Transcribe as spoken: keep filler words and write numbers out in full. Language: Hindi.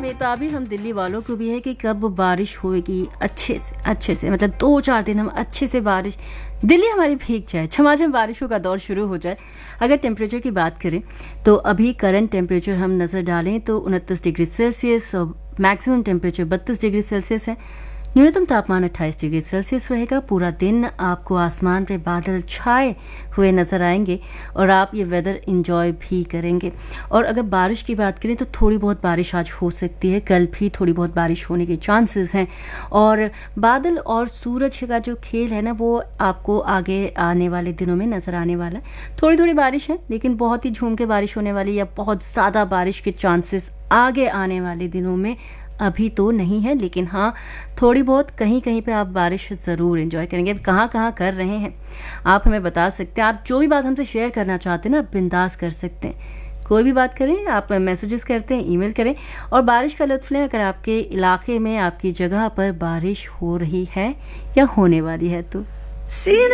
बेताबी हम दिल्ली वालों को भी है कि कब बारिश होएगी अच्छे से अच्छे से, मतलब दो चार दिन हम अच्छे से बारिश, दिल्ली हमारी भीग जाए, झमाझम बारिशों का दौर शुरू हो जाए। अगर टेम्परेचर की बात करें तो अभी करंट टेम्परेचर हम नज़र डालें तो उनतीस डिग्री सेल्सियस और मैक्सिमम टेम्परेचर बत्तीस डिग्री सेल्सियस है। न्यूनतम तापमान अट्ठाईस डिग्री सेल्सियस रहेगा। पूरा दिन आपको आसमान पे बादल छाए हुए नजर आएंगे और आप ये वेदर इंजॉय भी करेंगे। और अगर बारिश की बात करें तो थोड़ी बहुत बारिश आज हो सकती है, कल भी थोड़ी बहुत बारिश होने के चांसेस हैं। और बादल और सूरज का जो खेल है ना, वो आपको आगे आने वाले दिनों में नजर आने वाला है। थोड़ी थोड़ी बारिश है, लेकिन बहुत ही झूम के बारिश होने वाली या बहुत ज़्यादा बारिश के चांसेस आगे आने वाले दिनों में अभी तो नहीं है। लेकिन हाँ, थोड़ी बहुत कहीं कहीं पे आप बारिश ज़रूर एंजॉय करेंगे। कहाँ कहाँ कर रहे हैं आप हमें बता सकते हैं। आप जो भी बात हमसे शेयर करना चाहते हैं ना, बिंदास कर सकते हैं। कोई भी बात करें, आप मैसेजेस करते हैं, ईमेल करें और बारिश का लुत्फ लें। अगर आपके इलाके में, आपकी जगह पर बारिश हो रही है या होने वाली है तो